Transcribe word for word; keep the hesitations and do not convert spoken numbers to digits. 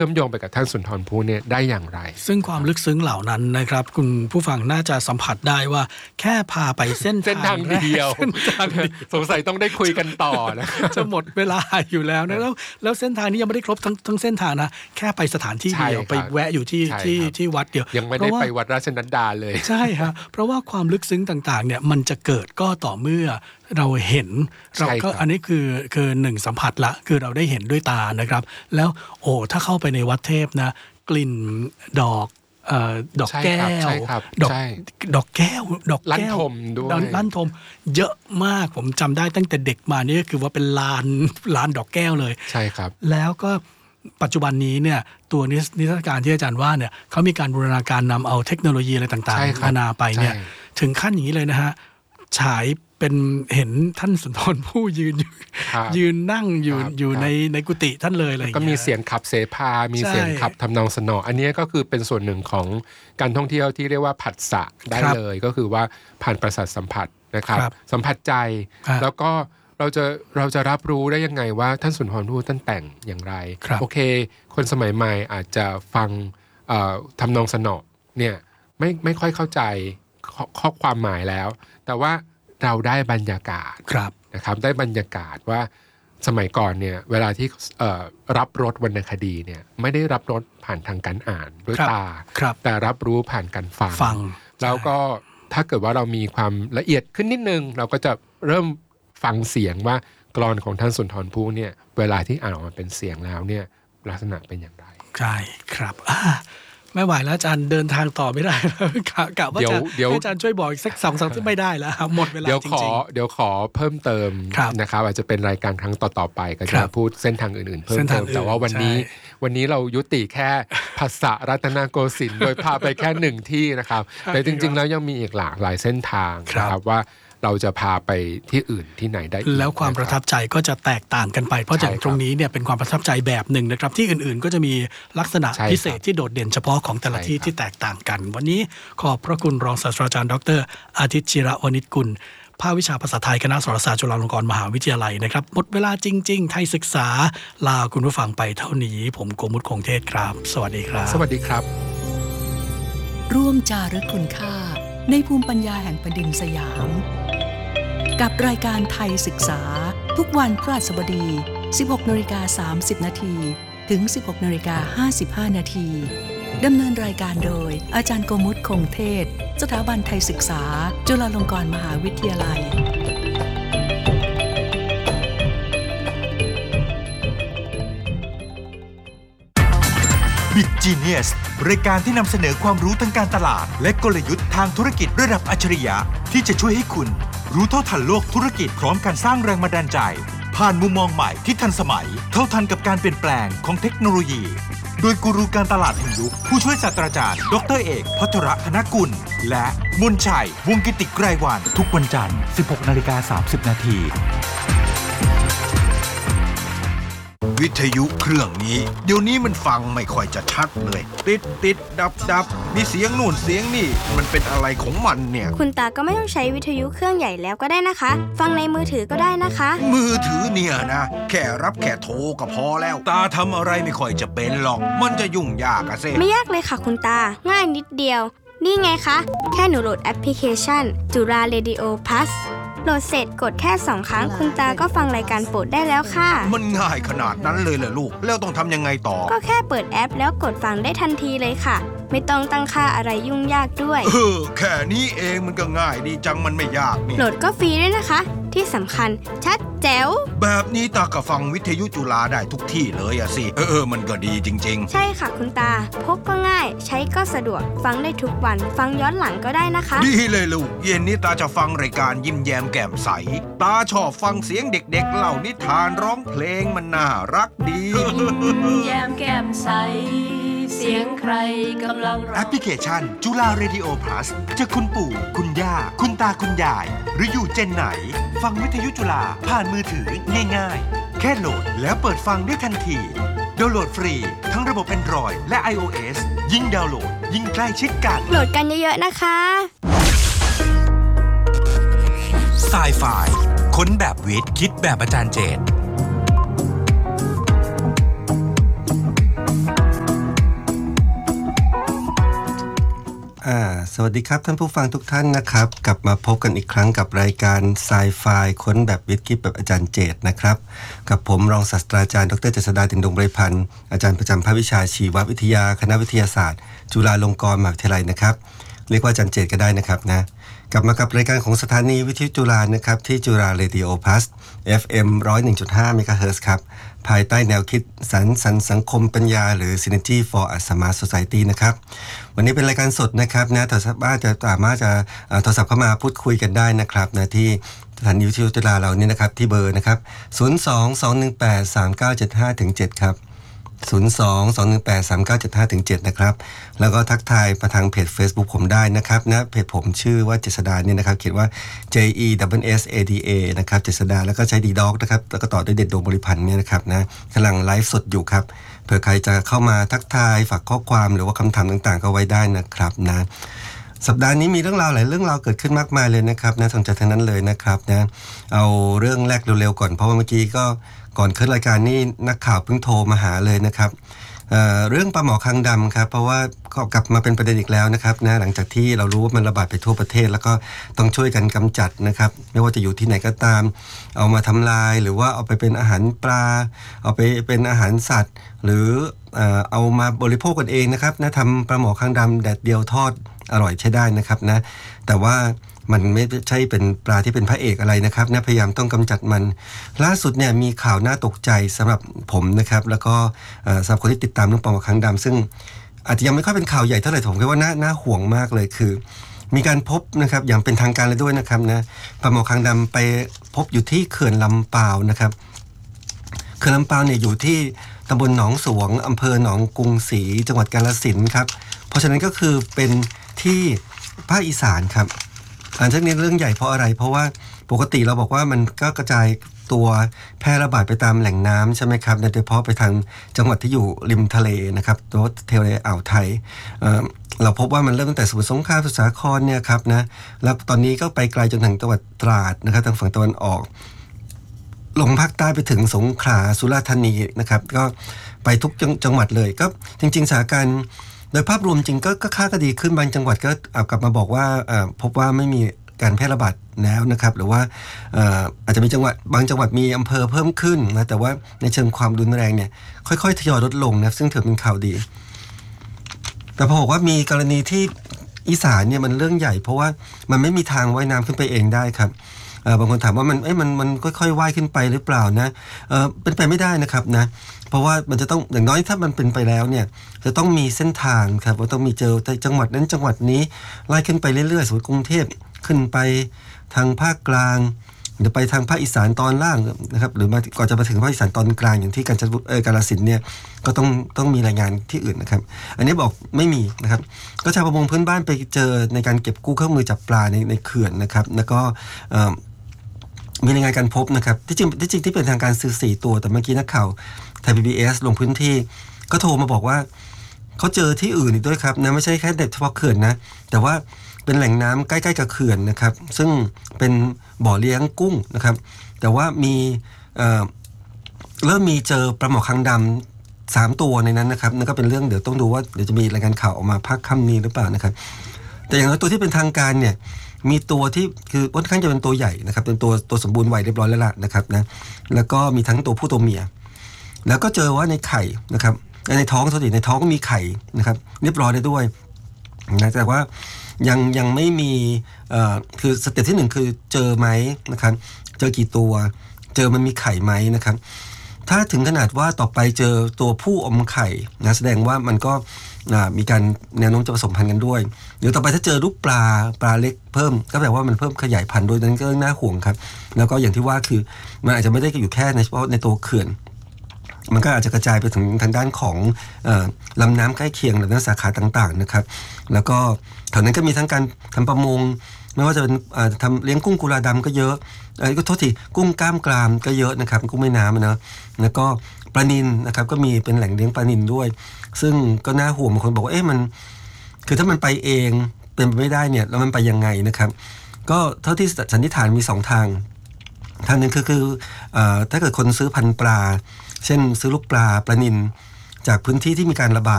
ชื่อมโยงไปกับท่านสุนทรภู่เนี่ยได้อย่างไรซึ่งความลึกซึ้งเหล่านั้นนะครับคุณผู้ฟังน่าจะสัมผัสได้ว่าแค่พาไปเส้นเส้นทางเดียวสงสัยต้องได้คุยกันต่อนะจะหมดเวลาอยู่แล้วนะแล้วแล้วเส้นทางนี้ยังไม่ได้ครบทั้งทั้งเส้นทางนะแค่ไปสถานที่เดียวไปแวะอยู่ที่ที่ที่วัดเดียวยังไม่ได้ไปวัดราชนัดดาเลยใช่ครับเพราะว่าความลึกซึ้งต่างๆเนี่ยมันจะเกิดก็ต่อเมื่อเราเห็นเราก็อันนี้คือคือหนึ่งสัมผัสละคือเราได้เห็นด้วยตานะครับแล้วโอ้ถ้าเข้าไปในวัดเทพนะกลิ่นดอกเอ่อดอกแก้วดอกดอกแก้วดอกแก้วลั่นทมด้วยลั่นทมเยอะมากผมจำได้ตั้งแต่เด็กมานี่ก็คือว่าเป็นลานลานดอกแก้วเลยใช่ครับแล้วก็ปัจจุบันนี้เนี่ยตัวนิทรรศการที่อาจารย์ว่าเนี่ยเขามีการบูรณาการนำเอาเทคโนโลยีอะไรต่างๆนานาไปเนี่ยถึงขั้นอย่างนี้เลยนะฮะฉายเป็นเห็นท่านสุนทรภู่ยืนอยู่ยืนนั่งอยู่อยู่ในในกุฏิท่านเลยอะไรอย่างเงี้ยก็มีเสียงขับเสภามีเสียงขับทำนองสนออันนี้ก็คือเป็นส่วนหนึ่งของการท่องเที่ยวที่เรียกว่าผัสสะได้เลยก็คือว่าผ่านประสาทสัมผัสนะครับสัมผัสใจแล้วก็เราจะเราจะรับรู้ได้ยังไงว่าท่านสุนทรภู่ท่านแต่งอย่างไรโอเคคนสมัยใหม่อาจจะฟังทำนองสนอเนี่ยไม่ไม่ค่อยเข้าใจข้อความหมายแล้วแต่ว่าเราได้บรรยากาศนะครับได้บรรยากาศว่าสมัยก่อนเนี่ยเวลาที่รับรสวรรณคดีเนี่ยไม่ได้รับรสผ่านทางการอ่านด้วยตาแต่รับรู้ผ่านการฟังฟังแล้วก็ถ้าเกิดว่าเรามีความละเอียดขึ้นนิดนึงเราก็จะเริ่มฟังเสียงว่ากลอนของท่านสุนทรภู่เนี่ยเวลาที่อ่านออกมาเป็นเสียงแล้วเนี่ยลักษณะเป็นอย่างไรใช่ครับไม่ไหวแล้วอาจารย์เดินทางต่อไม่ได้แล้วกะว่าจะให้อาจารย์ช่วยบอกอีกสักสองสามที่ไม่ได้แล้วหมดเวลาจริงๆเดี๋ยวขอเดี๋ยวขอเพิ่มเติมนะครับอาจจะเป็นรายการครั้งต่อๆไปก็จะพูดเส้นทางอื่นๆเพิ่มเติมแต่ว่าวันนี้วันนี้เรายุติแค่ภาษารัตนโกสินทร์โดยพาไปแค่หนึ่งที่นะครับแต่จริงๆแล้วยังมีอีกหลากหลายเส้นทางนะครับว่าเราจะพาไปที่อื่นที่ไหนได้อีกแล้วความประทับใจก็จะแตกต่างกันไปเพราะจากตรงนี้เนี่ยเป็นความประทับใจแบบหนึ่งนะครับที่อื่นๆก็จะมีลักษณะพิเศษที่โดดเด่นเฉพาะของแต่ละที่ที่แตกต่างกันวันนี้ขอบพระคุณรองศาสตราจารย์ดร.อาทิตย์จิระวณิชกุลภาควิชาภาษาไทยคณะสารศาสตร์จุฬาลงกรณ์มหาวิทยาลัยนะครับหมดเวลาจริงๆไทยศึกษาลาคุณผู้ฟังไปเท่านี้ผมโกมุตคงเทศครับสวัสดีครับสวัสดีครับร่วมจารึกคุณค่าในภูมิปัญญาแห่งแผ่นดินสยามกับรายการไทยศึกษาทุกวันพฤหัสบดี สิบหกนาฬิกาสามสิบนาทีถึง สิบหกนาฬิกาห้าสิบห้านาทีดำเนินรายการโดยอาจารย์โกมุตคงเทศสถาบันไทยศึกษาจุฬาลงกรณ์มหาวิทยาลัย Big Genius รายการที่นำเสนอความรู้ทางการตลาดและกลยุทธ์ทางธุรกิจระดับอัจฉริยะที่จะช่วยให้คุณรู้เท่าทันโลกธุรกิจพร้อมการสร้างแรงบันดาลใจผ่านมุมมองใหม่ที่ทันสมัยเท่าทันกับการเปลี่ยนแปลงของเทคโนโลยีโดยกูรูการตลาดแห่งยุคผู้ช่วยศาสตราจารย์ดรเอกภัทรธนกุลและมนชัยวงศ์กิติไกรวรรณทุกวันจันทร์ สิบหกนาฬิกาสามสิบนาทีวิทยุเครื่องนี้เดี๋ยวนี้มันฟังไม่ค่อยจะชัดเลยติดติดดับดับมีเสียงนู่นเสียงนี่มันเป็นอะไรของมันเนี่ยคุณตาก็ไม่ต้องใช้วิทยุเครื่องใหญ่แล้วก็ได้นะคะฟังในมือถือก็ได้นะคะมือถือเนี่ยนะแค่รับแค่โทรก็พอแล้วตาทำอะไรไม่ค่อยจะเป็นหรอกมันจะยุ่งยากอะเซ่ไม่ยากเลยค่ะคุณตาง่ายนิดเดียวนี่ไงคะแค่หนูโหลดแอปพลิเคชันจุฬาเรดิโอพลัสโหลดเสร็จกดแค่สองครั้งคุณตาก็ฟังรายการโปรดได้แล้วค่ะมันง่ายขนาดนั้นเลยเหรอลูกแล้วต้องทำยังไงต่อก็แค่เปิดแอปแล้วกดฟังได้ทันทีเลยค่ะไม่ต้องตั้งค่าอะไรยุ่งยากด้วยเออแค่นี้เองมันก็ง่ายดีจังมันไม่ยากนี่โหลดก็ฟรีด้วยนะคะที่สำคัญชัดแจ๋วแบบนี้ตาก็ฟังวิทยุจุฬาได้ทุกที่เลยอะสิเออมันก็ดีจริงๆใช่ค่ะคุณตาพกก็ง่ายใช้ก็สะดวกฟังได้ทุกวันฟังย้อนหลังก็ได้นะคะดีเลยลูกเย็นนี้ตาจะฟังรายการยิ้มแย้มแก้มใสตาชอบฟังเสียงเด็กๆเล่านิทานร้องเพลงมันน่ารักดียิ้มแย้มแก้มใสเสียงใครกำลังแอปพลิเคชันจุฬาเรดิโอพลัสจะคุณปู่คุณย่าคุณตาคุณยายหรืออยู่เจนไหนฟังวิทยุจุฬาผ่านมือถือง่ายๆแค่โหลดแล้วเปิดฟังได้ทันทีดาวน์โหลดฟรีทั้งระบบ Android และ iOS ยิ่งดาวน์โหลดยิ่งใกล้ชิดกันโหลดกันเยอะๆนะคะไซไฟค้นแบบวิทย์คิดแบบอาจารย์เจตอ่าสวัสดีครับท่านผู้ฟังทุกท่านนะครับกลับมาพบกันอีกครั้งกับรายการไซไฟค้นแบบวิทย์คิดแบบอาจารย์เจตนะครับกับผมรองศาสตราจารย์ดรเจษฎา ดินดงไพรพันธ์อาจารย์ประจำภาควิชาชีววิทยาคณะวิทยาศาสตร์จุฬาลงกรณ์มหาวิทยาลัยนะครับเรียกว่าอาจารย์เจตก็ได้นะครับนะกลับมากับรายการของสถานีวิทยุจุฬานะครับที่จุฬาเรดิโอพลัส เอฟ เอ็ม หนึ่งร้อยเอ็ดจุดห้า เมกะเฮิรตซ์ครับภายใต้แนวคิดสรรสรรค์สังคมปัญญาหรือ Synergy for a Smart Society นะครับวันนี้เป็นรายการสดนะครับนะแต่สามารถจะสามารถจะโทรศัพท์เข้ามาพูดคุยกันได้นะครับนะที่สถานีวิทยุจุฬาเรานี่นะครับที่เบอร์นะครับศูนย์ สอง สอง หนึ่ง แปด สาม เก้า เจ็ด ห้า ถึง เจ็ดครับศูนย์ สอง สอง หนึ่ง แปด สาม เก้า เจ็ด ห้า ถึง เจ็ดนะครับแล้วก็ทักทายมาทางเพจ Facebook ผมได้นะครับนะเพจผมชื่อว่าเจษฎาเนี่ยนะครับเขียนว่า J E S S A D A นะครับเจษฎาแล้วก็ใช้ดีด็อกนะครับแล้วก็ต่อด้วยเด็ดดวงบริพันธ์เนี่ยนะครับนะกำลังไลฟ์สดอยู่ครับเผื่อใครจะเข้ามาทักทายฝากข้อความหรือว่าคำถามต่างๆก็ไว้ได้นะครับนะสัปดาห์นี้มีเรื่องราวหลายเรื่องราวเกิดขึ้นมากมายเลยนะครับนะสนใจทั้งนั้นเลยนะครับนะเอาเรื่องแรกเร็วๆก่อนเพราะว่าเมื่อกี้ก็ก่อนขึ้นรายการนี่นักข่าวเพิ่งโทรมาหาเลยนะครับ เอ่อ เรื่องปลาหมอคางดำครับเพราะว่าก็กลับมาเป็นประเด็นอีกแล้วนะครับนะหลังจากที่เรารู้ว่ามันระบาดไปทั่วประเทศแล้วก็ต้องช่วยกันกำจัดนะครับไม่ว่าจะอยู่ที่ไหนก็ตามเอามาทำลายหรือว่าเอาไปเป็นอาหารปลาเอาไปเป็นอาหารสัตว์หรือเอ่อเอามาบริโภคกันเองนะครับนะทำปลาหมอคางดำแดดเดียวทอดอร่อยใช้ได้นะครับนะแต่ว่ามันไม่ใช่เป็นปลาที่เป็นพระเอกอะไรนะครับนะพยายามต้องกำจัดมันล่าสุดเนี่ยมีข่าวน่าตกใจสำหรับผมนะครับแล้วก็สำหรับคนที่ติดตามเรื่องปลาหมอคางดำซึ่งอาจจะยังไม่ค่อยเป็นข่าวใหญ่เท่าไหร่ผมคิดว่าน่าน่าห่วงมากเลยคือมีการพบนะครับอย่างเป็นทางการเลยด้วยนะครับนะปลาหมอคางดำไปพบอยู่ที่เขื่อนลำปาวนะครับเขื่อนลำปาวเนี่ยอยู่ที่ตำบลหนองสวงอำเภอหนองกรุงศรีจังหวัดกาฬสินธุ์ครับเพราะฉะนั้นก็คือเป็นที่ภาคอีสานครับอันนี้เรื่องใหญ่เพราะอะไรเพราะว่าปกติเราบอกว่ามันก็กระจายตัวแพร่ระบาดไปตามแหล่งน้ำใช่ไหมครับโดยเฉพาะไปทางจังหวัดที่อยู่ริมทะเลนะครับตัวทะเลอ่าวไทย เอ่อ เราพบว่ามันเริ่มตั้งแต่สมุทรสงครามสมุทรสาครเนี่ยครับนะแล้วตอนนี้ก็ไปไกลจนถึงจังหวัดตราดนะครับทางฝั่งตะวันออกลงภาคใต้ไปถึงสงขลาสุราษฎร์ธานีนะครับก็ไปทุกจังหวัดเลยก็จริงๆสถานการณ์โดยภาพรวมจริงก็ก็ค่าก็ดีขึ้นบางจังหวัดก็กลับมาบอกว่าพบว่าไม่มีการแพร่ระบาดแล้วนะครับหรือว่าอาจจะมีจังหวัดบางจังหวัดมีอำเภอเพิ่มขึ้นนะแต่ว่าในเชิงความรุนแรงเนี่ยค่อยๆทยอยลดลงนะซึ่งถือเป็นข่าวดีแต่พอบอกว่ามีกรณีที่อีสานเนี่ยมันเรื่องใหญ่เพราะว่ามันไม่มีทางว่ายน้ำขึ้นไปเองได้ครับบางคนถามว่ามันเอ้ยมันมันค่อยๆว่ายขึ้นไปหรือเปล่านะเออเป็นไปไม่ได้นะครับนะเพราะว่ามันจะต้องอย่างน้อยถ้ามันเป็นไปแล้วเนี่ยจะต้องมีเส้นทางครับว่าต้องมีเจอจังหวัดนั้นจังหวัดนี้ไล่ขึ้นไปเรื่อยๆสมมติกรุงเทพขึ้นไปทางภาคกลางหรือไปทางภาคอีสานตอนล่างนะครับหรือมาก่อนจะมาถึงภาคอีสานตอนกลางอย่างที่กาญจนบุรีเออกาฬสินธุ์เนี่ยก็ต้องต้องมีรายงานที่อื่นนะครับอันนี้บอกไม่มีนะครับก็ชาวประมงพื้นบ้านไปเจอในการเก็บกู้เครื่องมือจับปลาในในเขื่อนนะครับแล้วก็มีรายงานการพบนะครับที่จริงที่จริงที่เป็นทางการซื้อสี่ตัวแต่เมื่อกี้นักข่าวไทย พี บี เอส ลงพื้นที่ก็โทรมาบอกว่าเขาเจอที่อื่นอีกด้วยครับนะไม่ใช่แค่เฉพาะเขื่อนนะแต่ว่าเป็นแหล่งน้ำใกล้ๆกับเขื่อนนะครับซึ่งเป็นบ่อเลี้ยงกุ้งนะครับแต่ว่ามีเอ่อเริ่มมีเจอปลาหมอคางดำสามตัวในนั้นนะครับนั่นก็เป็นเรื่องเดี๋ยวต้องดูว่าเดี๋ยวจะมีรายงานข่าวออกมาภาคค่ำนี้หรือเปล่านะครับแต่อย่างน้อยตัวที่เป็นทางการเนี่ยมีตัวที่คือค่อนข้างจะเป็นตัวใหญ่นะครับเป็นตัวตัวสมบูรณ์วัยเรียบร้อยแล้วล่ะนะครับนะแล้วก็มีทั้งตัวผู้ตัวเมียแล้วก็เจอว่าในไข่นะครับในท้องโทษทีในท้องก็มีไข่นะครับเรียบร้อยได้ด้วยนะแต่ว่ายังยังไม่มีเอ่อคือสเต็ปที่หนึ่งคือเจอไหมนะครับเจอกี่ตัวเจอมันมีไข่ไหมนะครับถ้าถึงขนาดว่าต่อไปเจอตัวผู้อมไข่นะแสดงว่ามันก็มีการแนวโน้มจะผสมพันธุ์กันด้วยเดี๋ยวต่อไปถ้าเจอลูกปลาปลาเล็กเพิ่มก็แปลว่ามันเพิ่มขยายพันธุ์โดยนั้นก็น่าห่วงครับแล้วก็อย่างที่ว่าคือมันอาจจะไม่ได้อยู่แค่ในเฉพาะในตัวเขื่อนมันก็อาจจะกระจายไปถึงทางด้านของเอ่อลำน้ำใกล้เคียงหรือน้ำสาขาต่างๆนะครับแล้วก็แถวนั้นก็มีทั้งการทำประมงไม่ว่าจะเป็นทำเลี้ยงกุ้งกุลาดำก็เยอะไอ้ก็โทษทีกุ้งกล้ามกรามก็เยอะนะครับกุ้งแม่น้ำนะแล้วก็ปลานิลนะครับก็มีเป็นแหล่งเลี้ยงปลานิลด้วยซึ่งก็น่าห่วงบางคนบอกว่าเอ๊ะมันคือถ้ามันไปเองเป็นไปไม่ได้เนี่ยแล้วมันไปยังไงนะครับก็เท่าที่สันนิษฐานมีสองทางทางนึงคือคือถ้าเกิดคนซื้อพันธุ์ปลาเช่นซื้อลูกปลาปลานิลจากพื้นที่ที่มีการระบาด